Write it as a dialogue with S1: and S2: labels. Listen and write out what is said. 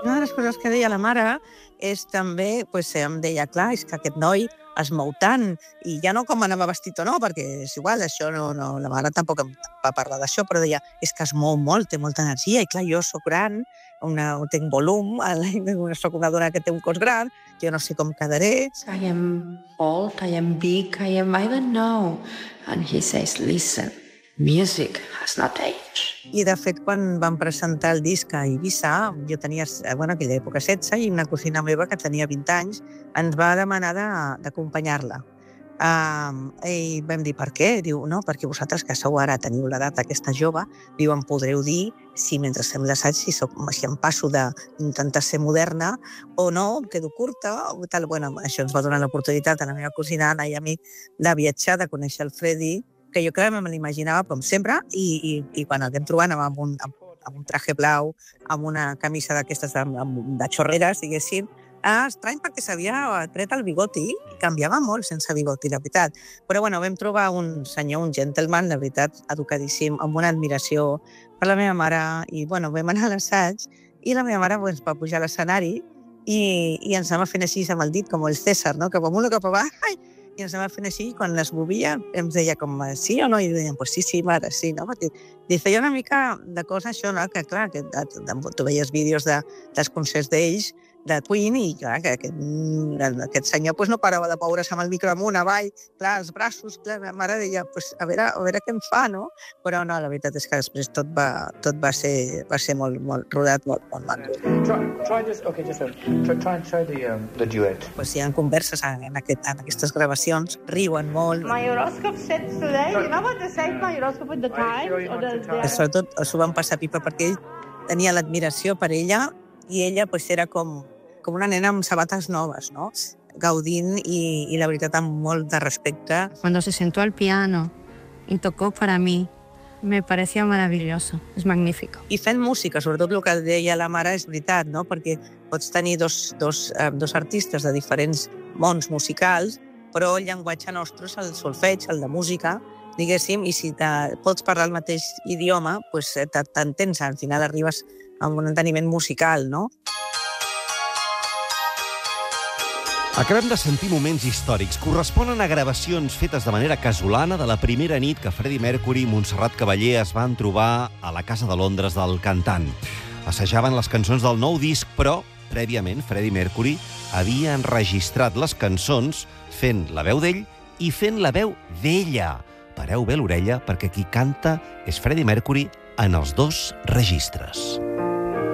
S1: Una de les coses que deia la mare és també, em deia, clar, és que aquest noi es mou tant, i ja no com anava vestit o no, perquè és igual, això no, la mare tampoc em va parlar d'això, però deia, és que es mou molt, té molta energia, i clar, jo sóc gran, tinc volum, sóc una dona que té un cos gran, jo no sé com quedaré.
S2: I am old, I am big, I don't know. And he says, listen, music has not aged.
S1: I, de fet, quan vam presentar el disc a Eivissa, jo tenia, en aquella època, 16, i una cosina meva, que tenia 20 anys, ens va demanar d'acompanyar-la. I vam dir, per què? Diu, no, perquè vosaltres, que sou ara, teniu l'edat aquesta jove, diu, em podreu dir si mentre fem l'assaig, si em passo d'intentar ser moderna o no, em quedo curta, o tal. Bueno, això ens va donar l'oportunitat a la meva cosina, Anna i a mi, de viatjar, de conèixer el Freddy, que jo, clar, me l'imaginava com sempre, i quan el vam trobar amb un traje blau, amb una camisa d'aquestes de xorreres, diguéssim, estrany, perquè s'havia tret el bigoti, canviava molt sense bigoti, la veritat. Però, bueno, vam trobar un senyor, un gentleman, la veritat, educadíssim, amb una admiració per la meva mare, i, bueno, vam anar a l'assaig, i la meva mare ens va pujar a l'escenari i ens anava fent així amb el dit, com el César, no? Cap amunt o cap avall, i ens anava fent així, i quan les movia ens deia com, sí o no? I deien, pues sí, mare, sí, no? I feia una mica de cosa això, no? Que clar, tu veies vídeos dels concerts d'ells, de Queen, i clar, que aquest senyor no parava de moure's amb el micro amunt, avall, clar, els braços, clar, la mare deia, a veure què em fa, no? Però no, la veritat és que després tot va ser molt rodat, molt maco.
S3: Try this, okay, just try the duet.
S1: Hi ha converses en aquestes gravacions, riuen molt.
S4: My horoscope said today, you know what they say my horoscope in the Times?
S1: Sobretot s'ho van passar pipa perquè ell tenia l'admiració per ella, i ella era com una nena amb sabates noves, ¿no? Gaudint y la veritat amb molt de respecte.
S5: Cuando se sentó al piano y tocó para mí, me parecía maravilloso, es magnífico.
S1: I fent música, sobretot el que deia la mare, és veritat, no? Perquè pots tenir dos artistes de diferents mons musicals, però el llenguatge nostre és el solfeig, el de música, diguéssim, i si pots parlar el mateix idioma, t'entens, al final arribes a un enteniment musical, no?
S6: Acabem de sentir moments històrics. Corresponen a gravacions fetes de manera casolana de la primera nit que Freddie Mercury i Montserrat Caballé es van trobar a la casa de Londres del cantant. Assajaven les cançons del nou disc, però, prèviament, Freddie Mercury havia enregistrat les cançons fent la veu d'ell i fent la veu d'ella. Pareu bé l'orella, perquè qui canta és Freddie Mercury en els dos registres.